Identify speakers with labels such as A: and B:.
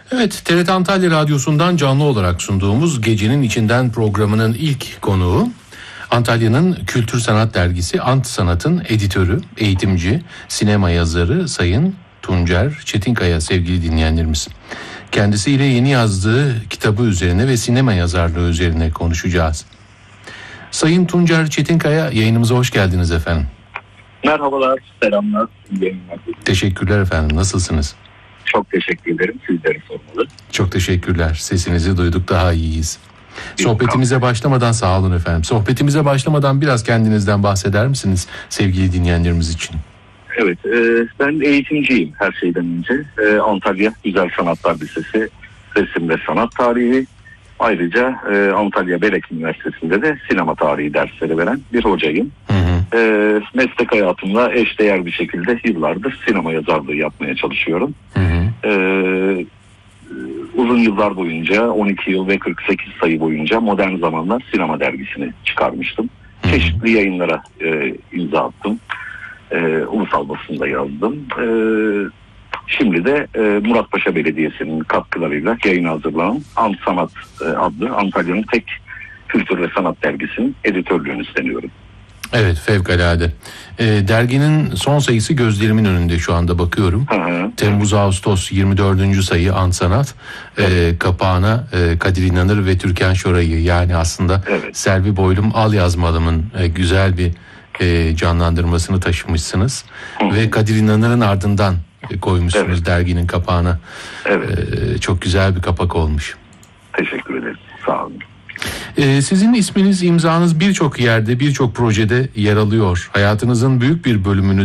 A: Evet, TRT Antalya Radyosu'ndan canlı olarak sunduğumuz Gecenin İçinden programının ilk konuğu Antalya'nın Kültür Sanat Dergisi Ant Sanat'ın editörü, eğitimci, sinema yazarı Sayın Tuncer Çetinkaya sevgili dinleyenlerimiz. Kendisiyle yeni yazdığı kitabı üzerine ve sinema yazarlığı üzerine konuşacağız. Sayın Tuncer Çetinkaya, yayınımıza hoş geldiniz efendim.
B: Merhabalar, selamlar.
A: Teşekkürler efendim, nasılsınız?
B: Çok teşekkür ederim. Sizleri sormalı.
A: Çok teşekkürler. Sesinizi duyduk, daha iyiyiz. Sohbetimize başlamadan sağ olun efendim. Sohbetimize başlamadan biraz kendinizden bahseder misiniz sevgili dinleyenlerimiz için?
B: Evet, ben eğitimciyim her şeyden önce. Antalya Güzel Sanatlar Lisesi Resim ve Sanat Tarihi. Ayrıca Antalya Belek Üniversitesi'nde de sinema tarihi dersleri veren bir hocayım. Meslek hayatımla eşdeğer bir şekilde yıllardır sinema yazarlığı yapmaya çalışıyorum. Uzun yıllar boyunca 12 yıl ve 48 sayı boyunca Modern Zamanlar Sinema Dergisi'ni çıkarmıştım. Çeşitli yayınlara imza attım. Ulusal basında yazdım. Şimdi de Muratpaşa Belediyesi'nin katkılarıyla yayına hazırlanan Ant Sanat adlı Antalya'nın tek kültür ve sanat dergisinin editörlüğünü üstleniyorum.
A: Evet, fevkalade. Derginin son sayısı gözlerimin önünde şu anda bakıyorum. Temmuz-Ağustos 24. sayı Ant Sanat. Kapağına Kadir İnanır ve Türkan Şoray'ı, yani aslında Selvi Boylum Al Yazmalım'ın güzel bir canlandırmasını taşımışsınız. Ve Kadir İnanır'ın ardından koymuşsunuz derginin kapağına. Çok güzel bir kapak olmuş.
B: Teşekkür ederim. Sağ olun.
A: Sizin isminiz, imzanız birçok yerde, birçok projede yer alıyor. Hayatınızın büyük bir bölümünü